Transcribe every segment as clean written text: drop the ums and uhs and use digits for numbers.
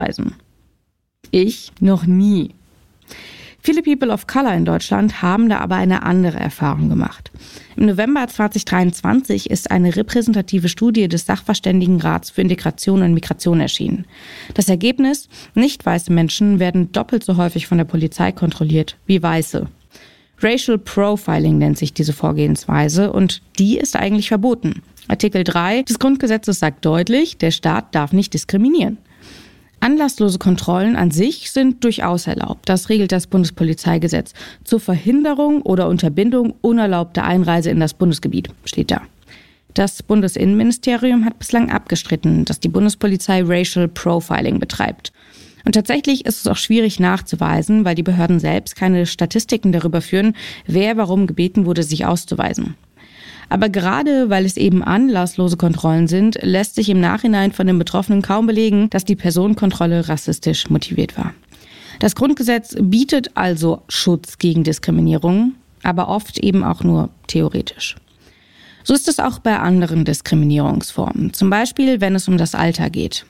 auszuweisen. Ich noch nie. Viele People of Color in Deutschland haben da aber eine andere Erfahrung gemacht. Im November 2023 ist eine repräsentative Studie des Sachverständigenrats für Integration und Migration erschienen. Das Ergebnis: Nicht weiße Menschen werden doppelt so häufig von der Polizei kontrolliert wie Weiße. Racial Profiling nennt sich diese Vorgehensweise und die ist eigentlich verboten. Artikel 3 des Grundgesetzes sagt deutlich, der Staat darf nicht diskriminieren. Anlasslose Kontrollen an sich sind durchaus erlaubt. Das regelt das Bundespolizeigesetz zur Verhinderung oder Unterbindung unerlaubter Einreise in das Bundesgebiet, steht da. Das Bundesinnenministerium hat bislang abgestritten, dass die Bundespolizei Racial Profiling betreibt. Und tatsächlich ist es auch schwierig nachzuweisen, weil die Behörden selbst keine Statistiken darüber führen, wer warum gebeten wurde, sich auszuweisen. Aber gerade weil es eben anlasslose Kontrollen sind, lässt sich im Nachhinein von den Betroffenen kaum belegen, dass die Personenkontrolle rassistisch motiviert war. Das Grundgesetz bietet also Schutz gegen Diskriminierung, aber oft eben auch nur theoretisch. So ist es auch bei anderen Diskriminierungsformen, zum Beispiel wenn es um das Alter geht.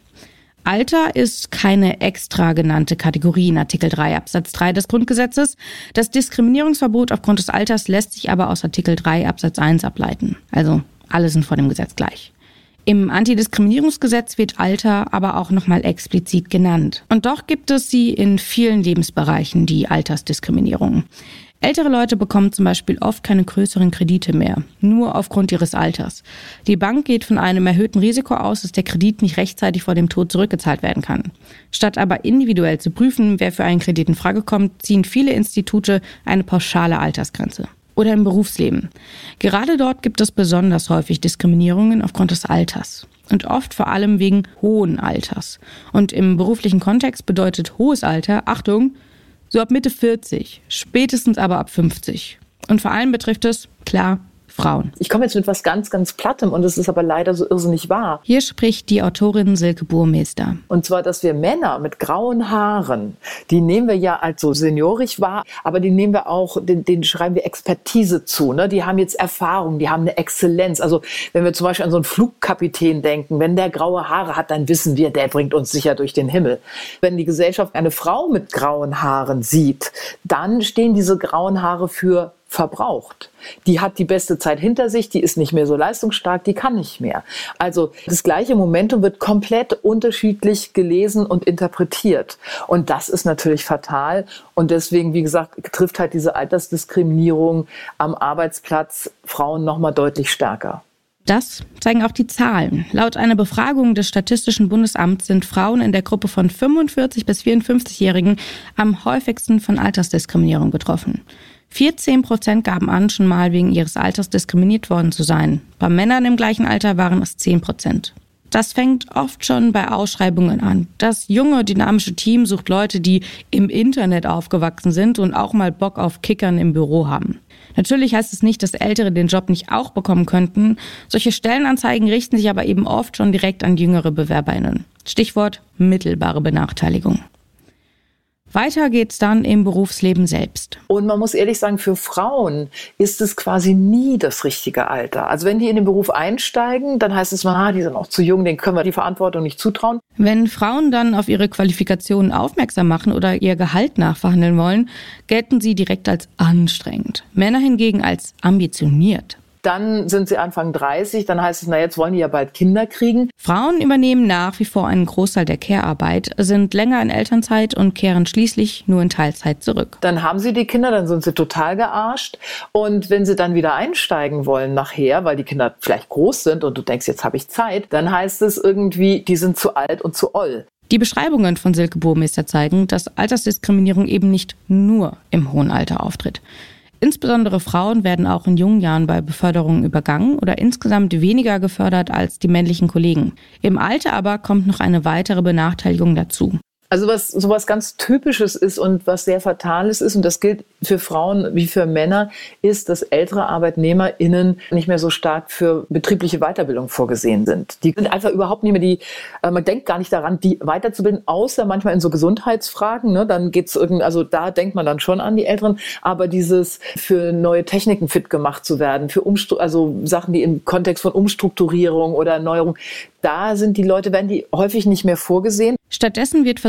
Alter ist keine extra genannte Kategorie in Artikel 3 Absatz 3 des Grundgesetzes. Das Diskriminierungsverbot aufgrund des Alters lässt sich aber aus Artikel 3 Absatz 1 ableiten. Also alle sind vor dem Gesetz gleich. Im Antidiskriminierungsgesetz wird Alter aber auch nochmal explizit genannt. Und doch gibt es sie in vielen Lebensbereichen, die Altersdiskriminierung. Ältere Leute bekommen zum Beispiel oft keine größeren Kredite mehr, nur aufgrund ihres Alters. Die Bank geht von einem erhöhten Risiko aus, dass der Kredit nicht rechtzeitig vor dem Tod zurückgezahlt werden kann. Statt aber individuell zu prüfen, wer für einen Kredit in Frage kommt, ziehen viele Institute eine pauschale Altersgrenze. Oder im Berufsleben. Gerade dort gibt es besonders häufig Diskriminierungen aufgrund des Alters. Und oft vor allem wegen hohen Alters. Und im beruflichen Kontext bedeutet hohes Alter, Achtung, so ab Mitte 40, spätestens aber ab 50. Und vor allem betrifft es, klar, Frauen. Ich komme jetzt mit was ganz, ganz Plattem und es ist aber leider so irrsinnig wahr. Hier spricht die Autorin Silke Burmester. Und zwar, dass wir Männer mit grauen Haaren, die nehmen wir ja als so seniorisch wahr, aber die nehmen wir auch, denen schreiben wir Expertise zu. Ne? Die haben jetzt Erfahrung, die haben eine Exzellenz. Also wenn wir zum Beispiel an so einen Flugkapitän denken, wenn der graue Haare hat, dann wissen wir, der bringt uns sicher durch den Himmel. Wenn die Gesellschaft eine Frau mit grauen Haaren sieht, dann stehen diese grauen Haare für verbraucht. Die hat die beste Zeit hinter sich, die ist nicht mehr so leistungsstark, die kann nicht mehr. Also das gleiche Momentum wird komplett unterschiedlich gelesen und interpretiert. Und das ist natürlich fatal. Und deswegen, wie gesagt, trifft halt diese Altersdiskriminierung am Arbeitsplatz Frauen nochmal deutlich stärker. Das zeigen auch die Zahlen. Laut einer Befragung des Statistischen Bundesamts sind Frauen in der Gruppe von 45- bis 54-Jährigen am häufigsten von Altersdiskriminierung betroffen. 14% gaben an, schon mal wegen ihres Alters diskriminiert worden zu sein. Bei Männern im gleichen Alter waren es 10%. Das fängt oft schon bei Ausschreibungen an. Das junge, dynamische Team sucht Leute, die im Internet aufgewachsen sind und auch mal Bock auf Kickern im Büro haben. Natürlich heißt es nicht, dass Ältere den Job nicht auch bekommen könnten. Solche Stellenanzeigen richten sich aber eben oft schon direkt an jüngere BewerberInnen. Stichwort mittelbare Benachteiligung. Weiter geht's dann im Berufsleben selbst. Und man muss ehrlich sagen, für Frauen ist es quasi nie das richtige Alter. Also wenn die in den Beruf einsteigen, dann heißt es mal, die sind auch zu jung, denen können wir die Verantwortung nicht zutrauen. Wenn Frauen dann auf ihre Qualifikationen aufmerksam machen oder ihr Gehalt nachverhandeln wollen, gelten sie direkt als anstrengend. Männer hingegen als ambitioniert. Dann sind sie Anfang 30, dann heißt es, jetzt wollen die ja bald Kinder kriegen. Frauen übernehmen nach wie vor einen Großteil der Care-Arbeit, sind länger in Elternzeit und kehren schließlich nur in Teilzeit zurück. Dann haben sie die Kinder, dann sind sie total gearscht. Und wenn sie dann wieder einsteigen wollen nachher, weil die Kinder vielleicht groß sind und du denkst, jetzt habe ich Zeit, dann heißt es irgendwie, die sind zu alt und zu oll. Die Beschreibungen von Silke Burmester zeigen, dass Altersdiskriminierung eben nicht nur im hohen Alter auftritt. Insbesondere Frauen werden auch in jungen Jahren bei Beförderungen übergangen oder insgesamt weniger gefördert als die männlichen Kollegen. Im Alter aber kommt noch eine weitere Benachteiligung dazu. Also was sowas ganz Typisches ist und was sehr Fatales ist, und das gilt für Frauen wie für Männer, ist, dass ältere ArbeitnehmerInnen nicht mehr so stark für betriebliche Weiterbildung vorgesehen sind. Die sind einfach überhaupt nicht mehr man denkt gar nicht daran, die weiterzubilden, außer manchmal in so Gesundheitsfragen, ne? Dann geht's also da denkt man dann schon an die Älteren, aber dieses für neue Techniken fit gemacht zu werden, für also Sachen, die im Kontext von Umstrukturierung oder Erneuerung, werden die häufig nicht mehr vorgesehen. Stattdessen wird